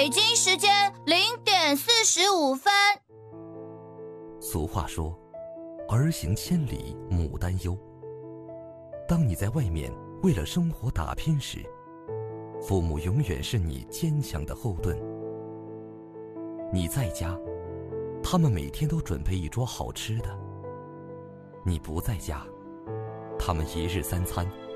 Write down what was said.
北京时间0点45分。 俗话说，儿行千里母担忧。当你在外面为了生活打拼时，父母永远是你坚强的后盾。你在家，他们每天都准备一桌好吃的；你不在家，他们一日三餐